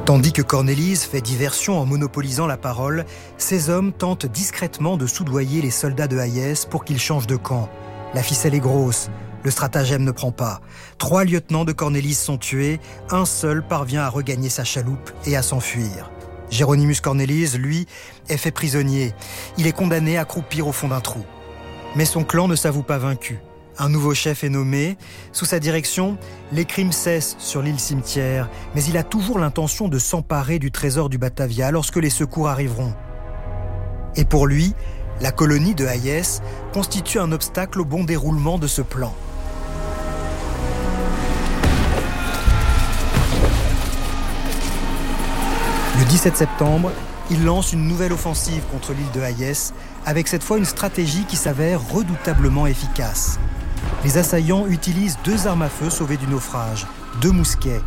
Tandis que Cornélise fait diversion en monopolisant la parole, ses hommes tentent discrètement de soudoyer les soldats de Hayès pour qu'ils changent de camp. La ficelle est grosse, le stratagème ne prend pas. 3 lieutenants de Cornélise sont tués, un seul parvient à regagner sa chaloupe et à s'enfuir. Géronymus Cornélise, lui, est fait prisonnier. Il est condamné à croupir au fond d'un trou. Mais son clan ne s'avoue pas vaincu. Un nouveau chef est nommé. Sous sa direction, les crimes cessent sur l'île Cimetière, mais il a toujours l'intention de s'emparer du trésor du Batavia lorsque les secours arriveront. Et pour lui, la colonie de Hayès constitue un obstacle au bon déroulement de ce plan. Le 17 septembre, il lance une nouvelle offensive contre l'île de Hayès, avec cette fois une stratégie qui s'avère redoutablement efficace. Les assaillants utilisent 2 armes à feu sauvées du naufrage, 2 mousquets.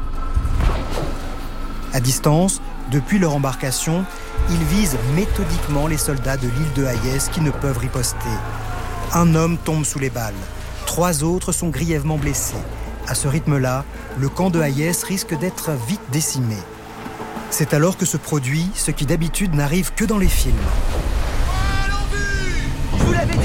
À distance, depuis leur embarcation, ils visent méthodiquement les soldats de l'île de Hayès qui ne peuvent riposter. Un homme tombe sous les balles. 3 autres sont grièvement blessés. À ce rythme-là, le camp de Hayès risque d'être vite décimé. C'est alors que se produit ce qui d'habitude n'arrive que dans les films. Je vous l'avais dit.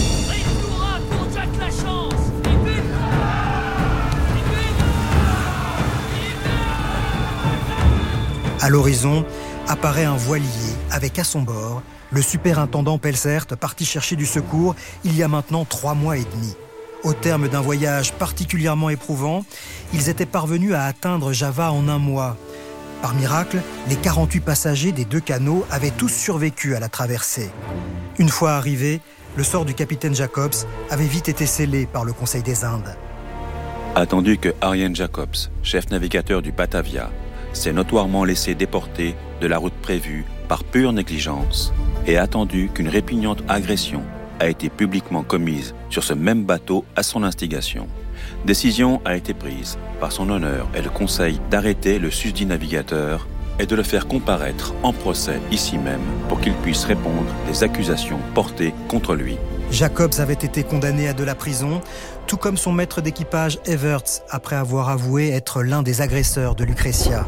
À l'horizon, apparaît un voilier avec à son bord le superintendant Pelzert parti chercher du secours il y a maintenant 3 mois et demi. Au terme d'un voyage particulièrement éprouvant, ils étaient parvenus à atteindre Java en 1 mois. Par miracle, les 48 passagers des 2 canots avaient tous survécu à la traversée. Une fois arrivés, le sort du capitaine Jacobs avait vite été scellé par le Conseil des Indes. Attendu que Arjen Jacobs, chef navigateur du Batavia, s'est notoirement laissé déporter de la route prévue par pure négligence, et attendu qu'une répugnante agression a été publiquement commise sur ce même bateau à son instigation, décision a été prise par son honneur et le conseil d'arrêter le susdit navigateur et de le faire comparaître en procès ici même pour qu'il puisse répondre des accusations portées contre lui. Jacobs avait été condamné à de la prison, tout comme son maître d'équipage Everts, après avoir avoué être l'un des agresseurs de Lucretia.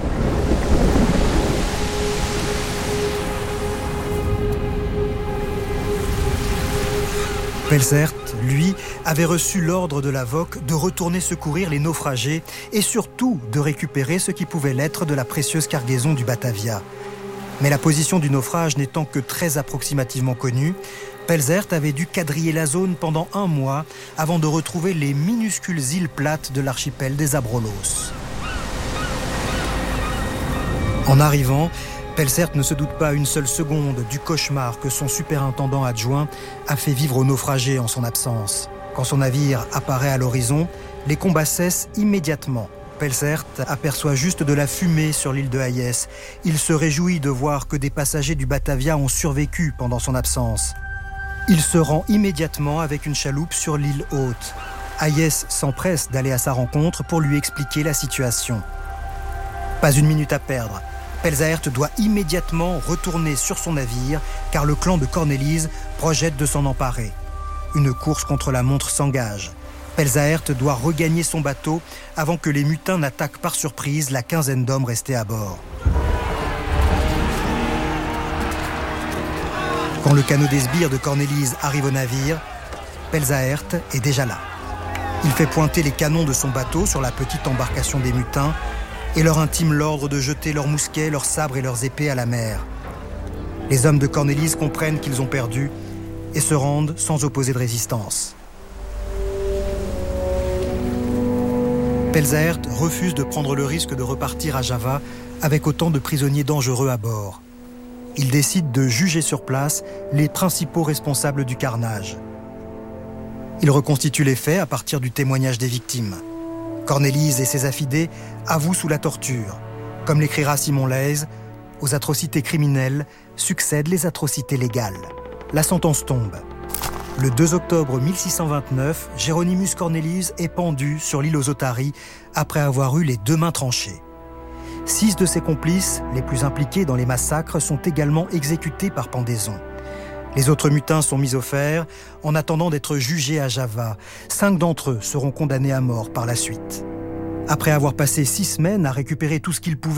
Pelzert, lui, avait reçu l'ordre de la VOC de retourner secourir les naufragés et surtout de récupérer ce qui pouvait l'être de la précieuse cargaison du Batavia. Mais la position du naufrage n'étant que très approximativement connue, Pelzert avait dû quadriller la zone pendant 1 mois avant de retrouver les minuscules îles plates de l'archipel des Abrolhos. En arrivant, Pelzert ne se doute pas une seule seconde du cauchemar que son superintendant adjoint a fait vivre aux naufragés en son absence. Quand son navire apparaît à l'horizon, les combats cessent immédiatement. Pelzert aperçoit juste de la fumée sur l'île de Hayès. Il se réjouit de voir que des passagers du Batavia ont survécu pendant son absence. Il se rend immédiatement avec une chaloupe sur l'île haute. Hayès s'empresse d'aller à sa rencontre pour lui expliquer la situation. Pas une minute à perdre. Pelzert doit immédiatement retourner sur son navire car le clan de Cornélise projette de s'en emparer. Une course contre la montre s'engage. Pelzert doit regagner son bateau avant que les mutins n'attaquent par surprise la 15aine d'hommes restés à bord. Quand le canot des sbires de Cornélise arrive au navire, Pelzert est déjà là. Il fait pointer les canons de son bateau sur la petite embarcation des mutins et leur intime l'ordre de jeter leurs mousquets, leurs sabres et leurs épées à la mer. Les hommes de Cornélise comprennent qu'ils ont perdu et se rendent sans opposer de résistance. Pelzert refuse de prendre le risque de repartir à Java avec autant de prisonniers dangereux à bord. Il décide de juger sur place les principaux responsables du carnage. Il reconstitue les faits à partir du témoignage des victimes. Cornélise et ses affidés avouent sous la torture. Comme l'écrira Simon Leys, aux atrocités criminelles succèdent les atrocités légales. La sentence tombe. Le 2 octobre 1629, Géronymus Cornelius est pendu sur l'île aux Otaries après avoir eu les 2 mains tranchées. 6 de ses complices, les plus impliqués dans les massacres, sont également exécutés par pendaison. Les autres mutins sont mis au fer en attendant d'être jugés à Java. 5 d'entre eux seront condamnés à mort par la suite. Après avoir passé 6 semaines à récupérer tout ce qu'ils pouvaient